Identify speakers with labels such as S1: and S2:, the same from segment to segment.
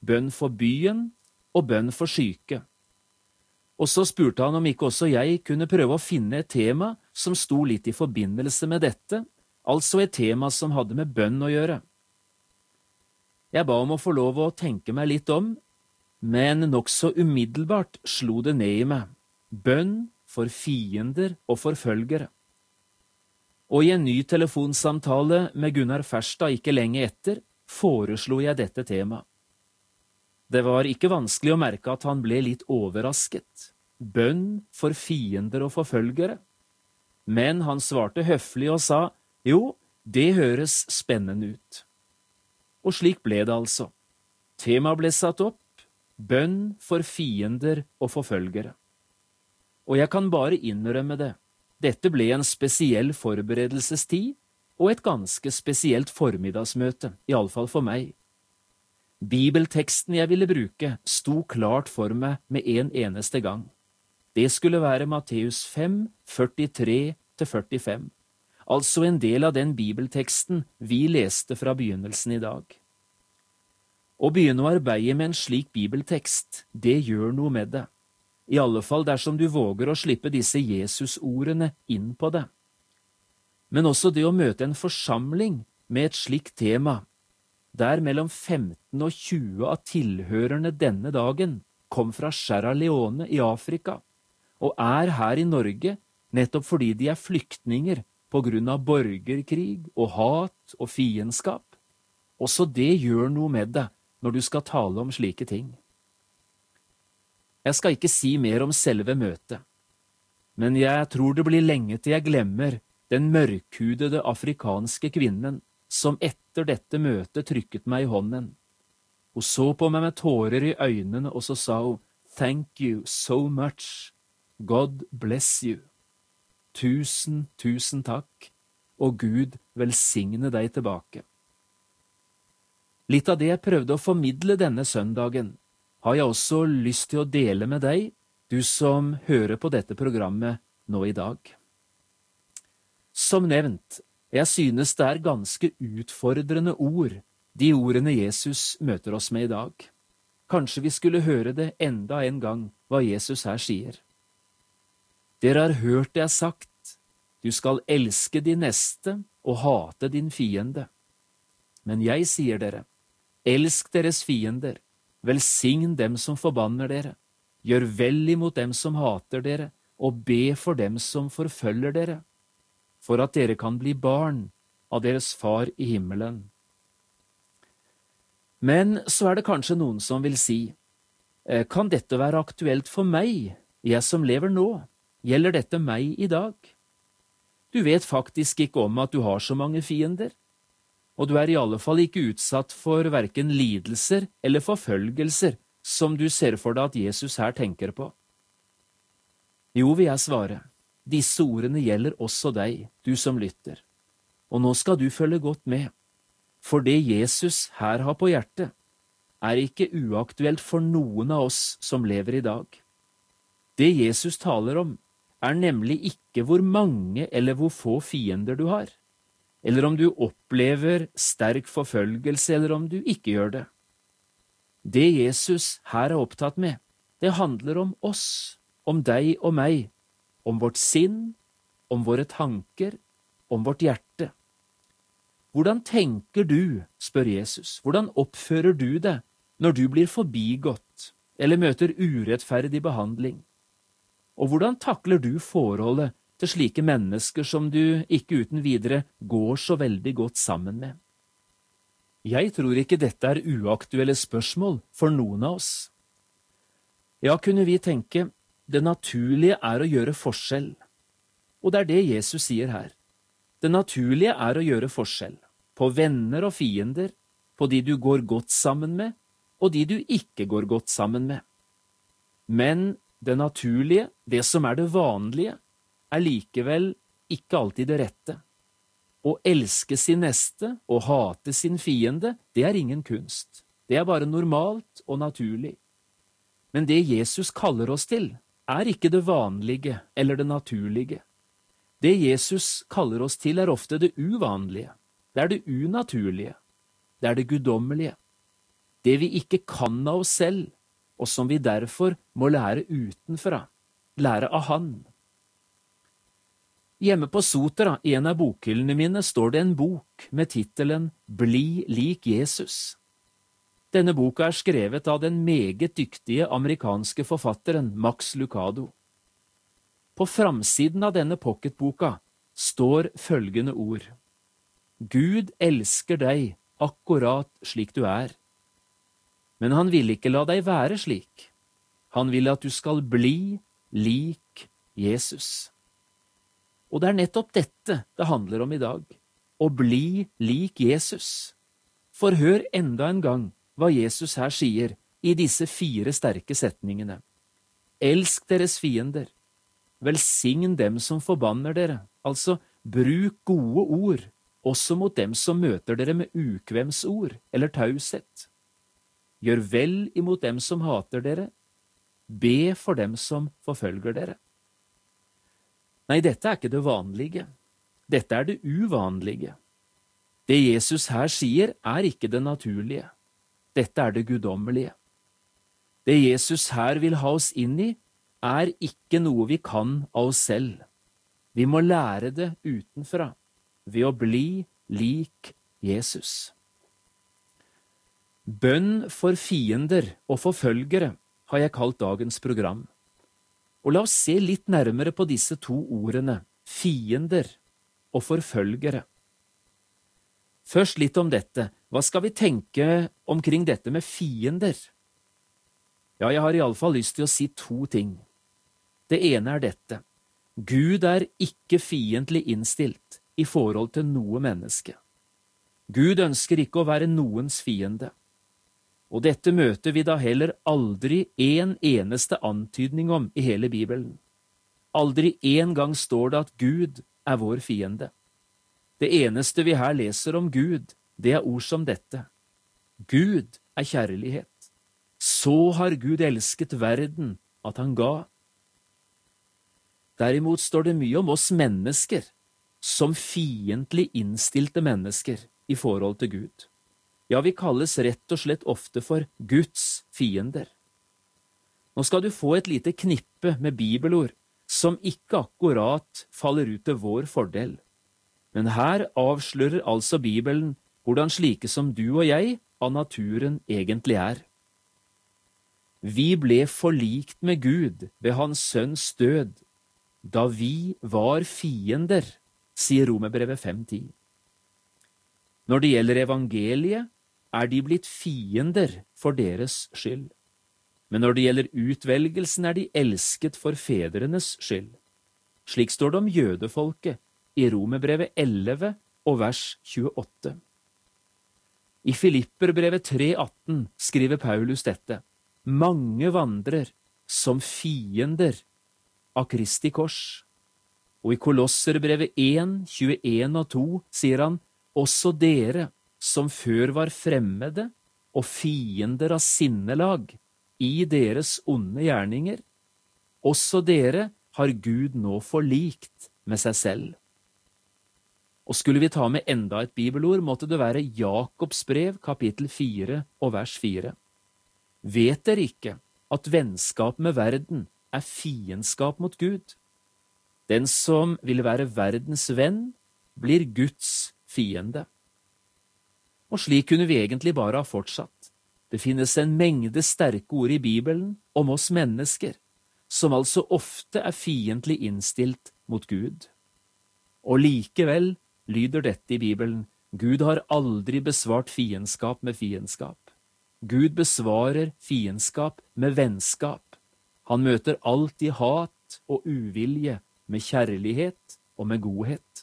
S1: bønn for byen og bønn for syke. Og så spurte han om ikke også jeg kunne prøve å finne et tema som sto litt i forbindelse med dette, altså et tema som hadde med bønn å gjøre. Jeg ba om å få lov å tenke meg litt om, men nokså umiddelbart slo det ned i meg. Bønn for fiender og forfølgere. Og i en ny telefonsamtale med Gunnar Ferstad ikke lenge etter, foreslo jeg dette temaet. Det var ikke vanskelig å merke at han ble litt overrasket. Bønn for fiender og forfølgere. Men han svarte høflig og sa, jo, det høres spennende ut. Og slik ble det altså. Temaet ble satt opp, bønn for fiender og forfølgere. Og jeg kan bare innrømme det. Dette ble en spesiell forberedelsestid og et ganske spesielt formiddagsmøte, i alle fall for meg. Bibelteksten jeg ville bruke sto klart for meg med en eneste gang. Det skulle være Matteus 5, 43-45, altså en del av den bibelteksten vi leste fra begynnelsen i dag. Å begynne å arbeide med en slik bibeltekst, det gjør noe med det. I alle fall dersom du våger å slippe disse Jesus-ordene inn på det. Men også det å møte en forsamling med et slikt tema, der mellom 15 og 20 av tilhørerne denne dagen kom fra Sierra Leone i Afrika, og er her i Norge nettopp fordi de er flyktninger på grunn av borgerkrig og hat og fiendskap. Også det gjør noe med deg når du skal tale om slike ting. Jeg skal ikke si mer om selve møtet, men jeg tror det blir lenge til jeg glemmer den mørkhudede afrikanske kvinnen som etter dette møtet trykket meg i hånden. Hun så på meg med tårer i øynene, og så sa hun, «Thank you so much. God bless you. Tusen, tusen takk, og Gud velsigne deg tilbake.» Litt av det jeg prøvde å formidle denne søndagen, har jeg også lyst til å dele med deg, du som hører på dette programmet nå i dag. Som nevnt, jeg synes det er ganske utfordrende ord, de ordene Jesus møter oss med i dag. Kanskje vi skulle høre det enda en gang, hva Jesus her sier. Dere har hørt det er sagt, du skal elske din neste og hate din fiende. Men jeg sier dere, elsk deres fiender, velsign dem som forbanner dere, gjør vel imot dem som hater dere, og be for dem som forfølger dere, for at dere kan bli barn av deres far i himmelen. Men så er det kanskje noen som vil si, kan dette være aktuelt for meg, jeg som lever nå? Gjelder dette meg i dag? Du vet faktisk ikke om at du har så mange fiender, og du er i alle fall ikke utsatt for hverken lidelser eller forfølgelser som du ser for deg at Jesus her tenker på. Jo, vil jeg svare, disse ordene gjelder også deg, du som lytter, og nå skal du følge godt med, for det Jesus her har på hjertet, er ikke uaktuelt for noen av oss som lever i dag. Det Jesus taler om, er nemlig ikke hvor mange eller hvor få fiender du har, eller om du opplever sterk forfølgelse eller om du ikke gjør det. Det Jesus her er opptatt med, det handler om oss, om deg og meg, om vårt sinn, om våre tanker, om vårt hjerte. Hvordan tenker du, spør Jesus, hvordan oppfører du det når du blir forbigått eller møter urettferdig behandling? Og hvordan takler du forholdet til slike mennesker som du ikke uten videre går så veldig godt sammen med? Jeg tror ikke dette er uaktuelle spørsmål for noen av oss. Ja, kunne vi tenke, det naturlige er å gjøre forskjell. Og det er det Jesus sier her. Det naturlige er å gjøre forskjell på venner og fiender, på de du går godt sammen med, og de du ikke går godt sammen med. Men det naturlige, det som er det vanlige, er likevel ikke alltid det rette. Å elske sin neste og hate sin fiende, det er ingen kunst. Det er bare normalt og naturlig. Men det Jesus kaller oss til, er ikke det vanlige eller det naturlige. Det Jesus kaller oss til er ofte det uvanlige. Det er det unaturlige. Det er det guddommelige. det vi ikke kan av oss selv, og som vi derfor må lære utenfra, lære av Han. Hjemme på Sotra, i en av bokhyllene mine, står det en bok med titelen Bli lik Jesus. Denne boka er skrevet av den meget dyktige amerikanske forfatteren Max Lucado. På framsiden av denne pocketboka står følgende ord: Gud elsker deg akkurat slik du er. Men han vil ikke la deg være slik. Han vil at du skal bli lik Jesus. Og det er nettopp dette det handler om i dag, å bli lik Jesus. For hør enda en gang hva Jesus her sier i disse 4 sterke setningene. Elsk deres fiender, velsign dem som forbanner dere, altså bruk gode ord, også mot dem som møter dere med ukvemsord eller taushet. Gjør vel imot dem som hater dere, be for dem som forfølger dere. Nei, dette er ikke det vanlige. Dette er det uvanlige. Det Jesus her sier er ikke det naturlige. Dette er det guddommelige. Det Jesus her vil ha oss inn i, er ikke noe vi kan av oss selv. Vi må lære det utenfra, ved å bli lik Jesus. Bønn for fiender og forfølgere har jeg kalt dagens program. Og la oss se litt nærmere på disse 2 ordene, fiender og forfølgere. Først litt om dette. Hva skal vi tenke omkring dette med fiender? Ja, jeg har i alle fall lyst til å si 2 ting. Det ene er dette. Gud er ikke fiendtlig innstilt i forhold til noe menneske. Gud ønsker ikke å være noens fiende. Og dette møter vi da heller aldri en eneste antydning om i hele Bibelen. Aldri en gang står det at Gud er vår fiende. Det eneste vi her leser om Gud, det er ord som dette. Gud er kjærlighet. Så har Gud elsket verden at han ga. Derimot står det mye om oss mennesker, som fiendtlig innstilte mennesker i forhold til Gud. Ja, vi kalles rett og slett ofte for Guds fiender. Nå skal du få et lite knippe med bibelord som ikke akkurat faller ut til vår fordel. Men her avslører altså Bibelen hvordan slike som du og jeg av naturen egentlig er. Vi ble forlikt med Gud ved hans sønns død, da vi var fiender, sier Romerbrevet 5:10. Når det gjelder evangeliet, er de blitt fiender for deres skyld. Men når det gjelder utvelgelsen, er de elsket for fedrenes skyld. Slik står det om jødefolket i Romerbrevet 11 og vers 28. I Filipperbrevet 3:18 skriver Paulus dette: Mange vandrer som fiender av Kristi kors. Og i Kolosserbrevet 1, 21 og 2 sier han: Også dere som før var fremmede og fiender av sinnelag i deres onde gjerninger, også dere har Gud nå forlikt med seg selv. Og skulle vi ta med enda et bibelord, måtte det være Jakobs brev, kapittel 4 og vers 4. Vet dere ikke at vennskap med verden er fiendskap mot Gud? Den som vil være verdens venn, blir Guds fiende. Og slik kunne vi egentlig bare ha fortsatt. Det finnes en mengde sterke ord i Bibelen om oss mennesker, som altså ofte er fiendtlig innstilt mot Gud. Og likevel lyder dette i Bibelen: Gud har aldri besvart fiendskap med fiendskap. Gud besvarer fiendskap med vennskap. Han møter alltid hat og uvilje med kjærlighet og med godhet.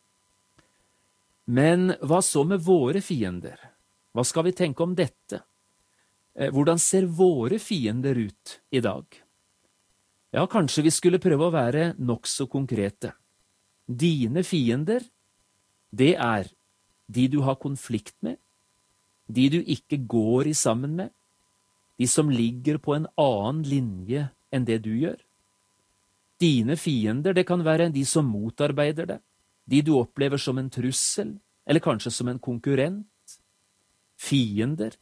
S1: Men hva så med våre fiender? Hva skal vi tenke om dette? Hvordan ser våre fiender ut i dag? Ja, kanskje vi skulle prøve å være nokså konkrete. Dine fiender, det er de du har konflikt med, de du ikke går i sammen med, de som ligger på en annen linje enn det du gjør. Dine fiender, det kan være de som motarbeider deg, de du opplever som en trussel, eller kanskje som en konkurrent. Fiender,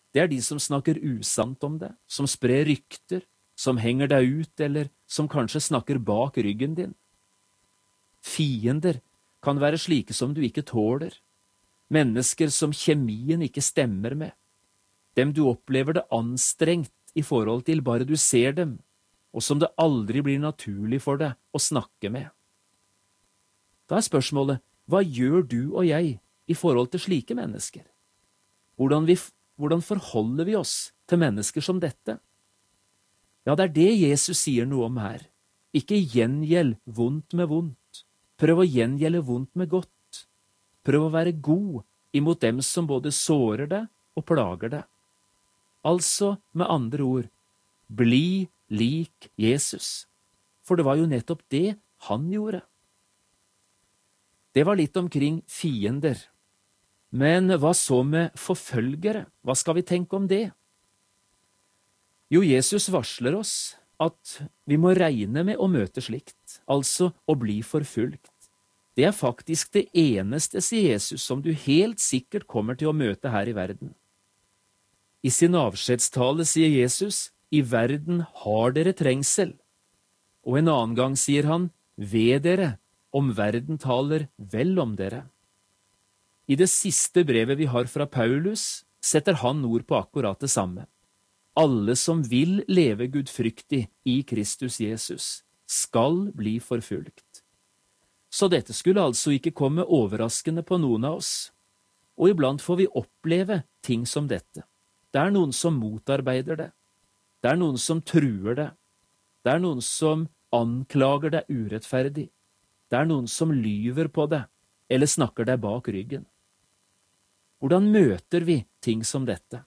S1: Det er de som snakker usant om deg, som sprer rykter, som henger deg ut, eller som kanskje snakker bak ryggen din. Fiender kan være slike som du ikke tåler, mennesker som kjemien ikke stemmer med, dem du opplever det anstrengt i forhold til bare du ser dem, og som det aldri blir naturlig for deg å snakke med. Da er spørsmålet, hva gjør du og jeg i forhold til slike mennesker? Hvordan forholder vi oss til mennesker som dette? Ja, det er det Jesus sier noe om her. Ikke gjengjeld vondt med vondt. Prøv å gjengjelde vondt med godt. Prøv å være god imot dem som både sårer deg og plager deg. Altså, med andre ord, bli lik Jesus. For det var jo nettopp det han gjorde. Det var litt omkring fiender. Men hva så med forfølgere? Hva skal vi tenke om det? Jo, Jesus varsler oss at vi må regne med å møte slikt, altså å bli forfulgt. Det er faktisk det eneste, sier Jesus, som du helt sikkert kommer til å møte her i verden. I sin avskjedstale sier Jesus, i verden har dere trengsel. Og en annen gang sier han, ved dere, om verden taler vel om dere. I det siste brevet vi har fra Paulus, setter han ord på akkurat det samme. Alle som vil leve gudfryktig i Kristus Jesus, skal bli forfulgt. Så dette skulle altså ikke komme overraskende på noen av oss. Og iblant får vi oppleve ting som dette. Det er noen som motarbeider det. Det er noen som truer det. Det er noen som anklager deg urettferdig. Det er noen som lyver på deg, eller snakker deg bak ryggen. Hvordan møter vi ting som dette?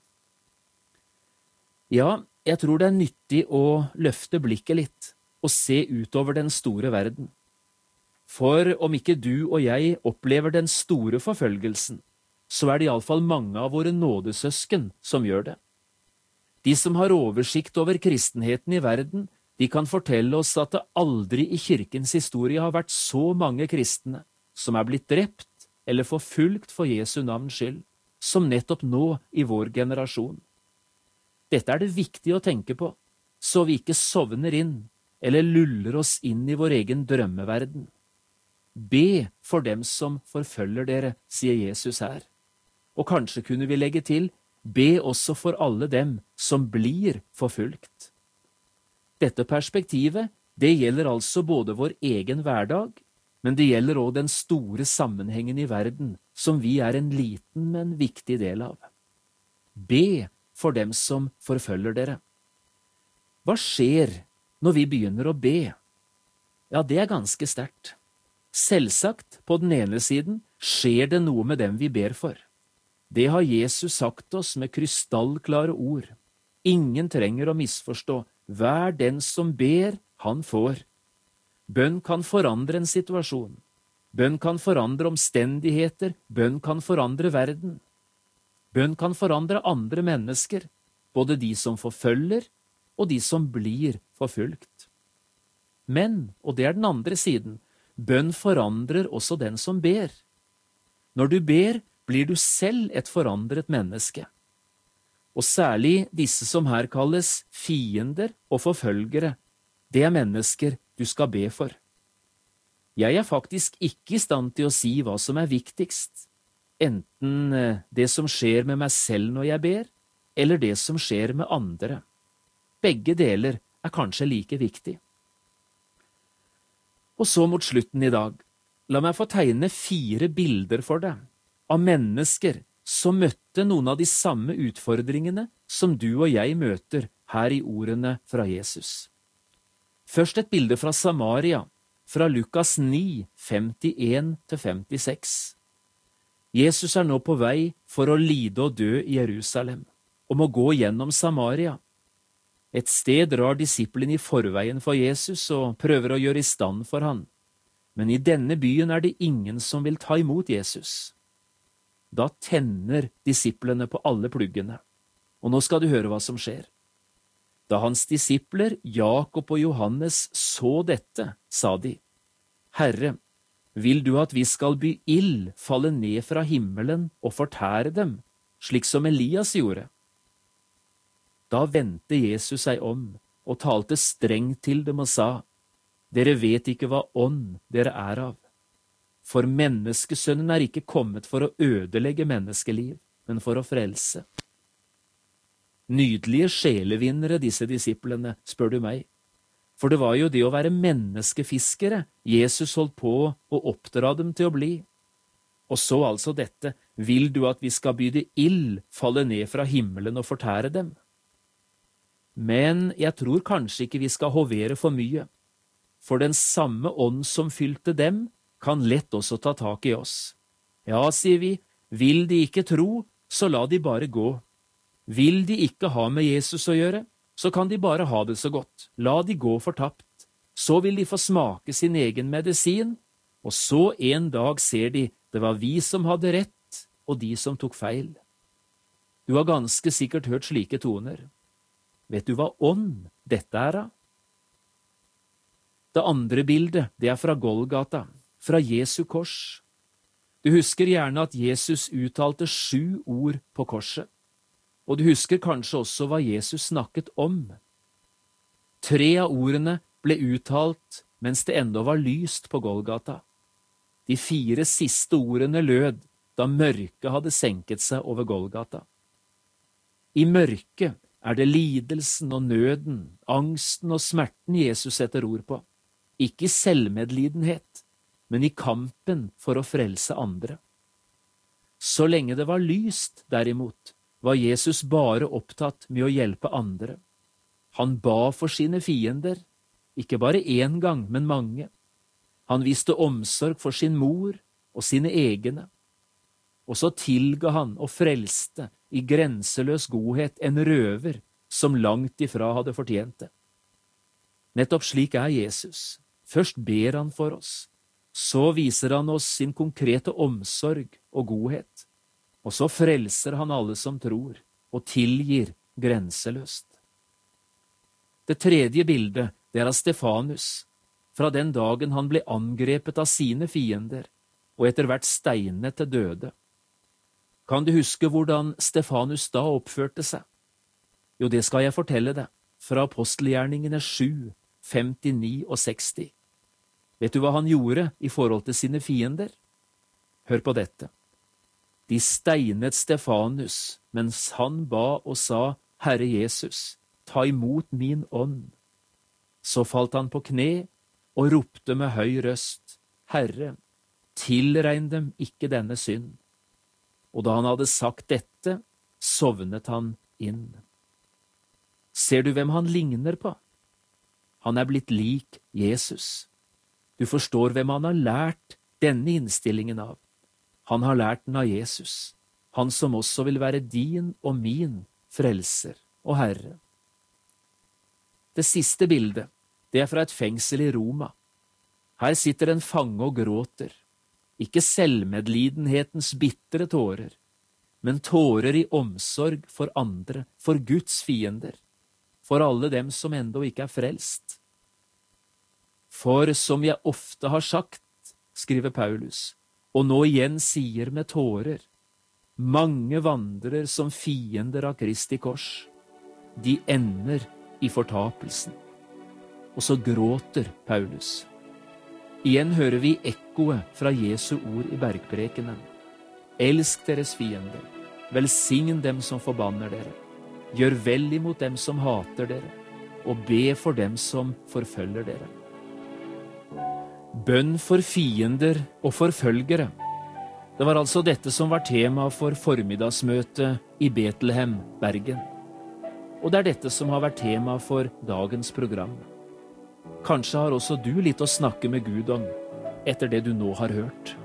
S1: Ja, jeg tror det er nyttig å løfte blikket litt og se utover den store verden. For om ikke du og jeg opplever den store forfølgelsen, så er det iallfall mange av våre nådesøsken som gjør det. De som har oversikt over kristenheten i verden, de kan fortelle oss at det aldri i kirkens historie har vært så mange kristne som er blitt drept eller forfulgt for Jesu navns skyld, som nettopp nå i vår generasjon. Dette er det viktig å tenke på, så vi ikke sovner inn eller luller oss inn i vår egen drømmeverden. Be for dem som forfølger dere, sier Jesus her. Og kanskje kunne vi legge til, be også for alle dem som blir forfulgt. Dette perspektivet, det gjelder altså både vår egen hverdag, men det gjelder også den store sammenhengen i verden, som vi er en liten, men viktig del av. Be for dem som forfølger dere. Hva skjer når vi begynner å be? Ja, det er ganske sterkt. Selvsagt, på den ene siden, skjer det noe med dem vi ber for. Det har Jesus sagt oss med krystallklare ord. Ingen trenger å misforstå. Hver den som ber, han får. Bønn kan forandre en situasjon. Bønn kan forandre omstendigheter. Bønn kan forandre verden. Bønn kan forandre andre mennesker, både de som forfølger og de som blir forfulgt. Men, og det er den andre siden, bønn forandrer også den som ber. Når du ber, blir du selv et forandret menneske. Og særlig disse som her kalles fiender og forfølgere, det er mennesker du skal be for. Jeg er faktisk ikke i stand til å si hva som er viktigst, enten det som skjer med meg selv når jeg ber, eller det som skjer med andre. Begge deler er kanskje like viktig. Og så mot slutten i dag, la meg få tegne 4 bilder for deg, av mennesker som møtte noen av de samme utfordringene som du og jeg møter her i ordene fra Jesus. Først et bilde fra Samaria, fra Lukas 9, 51-56. Jesus er nå på vei for å lide og dø i Jerusalem, og må gå gjennom Samaria. Et sted drar disiplene i forveien for Jesus og prøver å gjøre i stand for han. Men i denne byen er det ingen som vil ta imot Jesus. Da tenner disiplene på alle pluggene. Og nå skal du høre hva som skjer. Da hans disipler, Jakob og Johannes, så dette, sa de, «Herre, vil du at vi skal by ild falle ned fra himmelen og fortære dem, slik som Elias gjorde?» Da vendte Jesus seg om og talte strengt til dem og sa, «Dere vet ikke hva ånd dere er av. For menneskesønnen er ikke kommet for å ødelegge menneskeliv, men for å frelse.» Nydelige sjelevinnere, disse disiplene, spør du meg. For det var jo det å være menneskefiskere Jesus holdt på å oppdra dem til å bli. Og så altså dette, vil du at vi skal by det ild falle ned fra himmelen og fortære dem? Men jeg tror kanskje ikke vi skal hovere for mye, for den samme ånd som fylte dem, kan lett også ta tak i oss. Ja, sier vi, vil de ikke tro, så la de bare gå. Vil de ikke ha med Jesus å gjøre, så kan de bare ha det så godt. La de gå fortapt. Så vil de få smake sin egen medisin, og så en dag ser de, det var vi som hadde rett, og de som tok feil. Du har ganske sikkert hørt slike toner. Vet du hva ånd dette er da? Det andre bildet, det er fra Golgata, fra Jesu kors. Du husker gjerne at Jesus uttalte 7 ord på korset, og du husker kanskje også hva Jesus snakket om. 3 av ordene ble uttalt mens det enda var lyst på Golgata. De 4 siste ordene lød da mørket hadde senket seg over Golgata. I mørket er det lidelsen og nøden, angsten og smerten Jesus setter ord på. Ikke i selvmedlidenhet, men i kampen for å frelse andre. Så lenge det var lyst, derimot, var Jesus bare opptatt med å hjelpe andre. Han ba for sine fiender, ikke bare én gang, men mange. Han viste omsorg for sin mor og sine egne. Og så tilga han og frelste i grenseløs godhet en røver som langt ifra hadde fortjent det. Nettopp slik er Jesus. Først ber han for oss, så viser han oss sin konkrete omsorg og godhet, og så frelser han alle som tror, og tilgir grenseløst. Det tredje bildet, det er av Stefanus, fra den dagen han ble angrepet av sine fiender, og etter hvert steinet til døde. Kan du huske hvordan Stefanus da oppførte seg? Jo, det skal jeg fortelle deg, fra apostelgjerningene 7, 59 og 60. Vet du hva han gjorde i forhold til sine fiender? Hør på dette. De steinet Stefanus mens han ba og sa, Herre Jesus, ta imot min ånd. Så falt han på kne og ropte med høy røst, Herre, tilregn dem ikke denne synd. Og da han hadde sagt dette, sovnet han inn. Ser du hvem han ligner på? Han er blitt lik Jesus. Du forstår hvem han har lært denne innstillingen av. Han har lært den av Jesus, han som også vil være din og min frelser og Herre. Det siste bildet, det er fra et fengsel i Roma. Her sitter en fange og gråter. Ikke selvmedlidenhetens bitre tårer, men tårer i omsorg for andre, for Guds fiender, for alle dem som enda ikke er frelst. For som jeg ofte har sagt, skriver Paulus, og nå igjen sier med tårer, mange vandrer som fiender av Kristi kors. De ender i fortapelsen. Og så gråter Paulus. Igjen hører vi ekkoet fra Jesu ord i bergprekenen. Elsk deres fiender, velsign dem som forbanner dere, gjør vel imot dem som hater dere, og be for dem som forfølger dere. Bønn for fiender og forfølgere. Det var altså dette som var tema for formiddagsmøtet i Betlehem, Bergen. Og det er dette som har vært tema for dagens program. Kanskje har også du litt å snakke med Gud om etter det du nå har hørt.